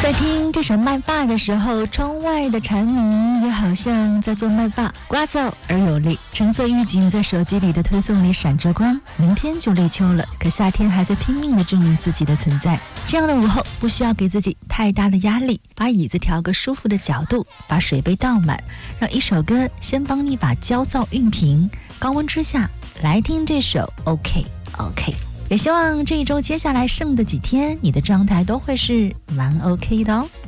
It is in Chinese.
在听这首麦霸的时候，窗外的蝉鸣也好像在做麦霸，聒噪而有力。橙色预警在手机里的推送里闪着光，明天就立秋了，可夏天还在拼命地证明自己的存在。这样的午后不需要给自己太大的压力，把椅子调个舒服的角度，把水杯倒满，让一首歌先帮你把焦躁熨平。高温之下来听这首 OK。也希望这一周接下来剩的几天，你的状态都会是蛮 OK 的哦。